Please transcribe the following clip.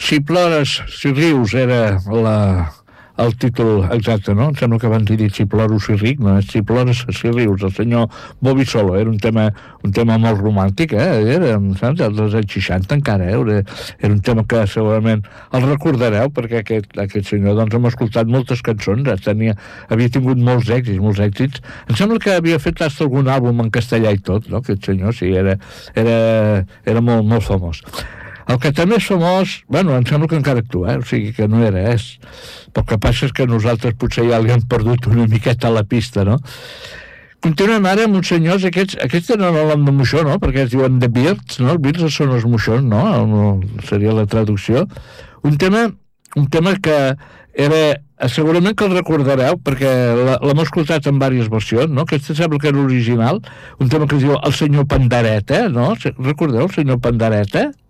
Si plores, si rius, era el títol exacte, no? Em sembla que van dir si ploro, si ric, no? Si plores, si rius, el senyor Bobby Solo. Era un tema molt romàntic, era, saps, dels anys 60 encara, era un tema que segurament el recordareu, perquè aquest senyor, doncs, hem escoltat moltes cançons, havia tingut molts èxits. Em sembla que havia fet fins algun àlbum en castellà i tot, no? Aquest senyor, sí, era molt, molt famós. El que també és famós, bueno, em sembla que encara actua, o sigui que no era res. Però el que passa és que nosaltres potser ja li hem perdut una miqueta a la pista, no? Continuem ara amb uns senyors, aquests tenen el nom de moixó, no? Perquè es diuen The Beards, no? Els Beards són els moixons, no? Seria la traducció. Un tema que era... Segurament que el recordareu, perquè l'hem escoltat en diverses versions, no? Aquest sembla que era original, un tema que es diu El senyor Pandereta, no? Recordeu el senyor Pandereta?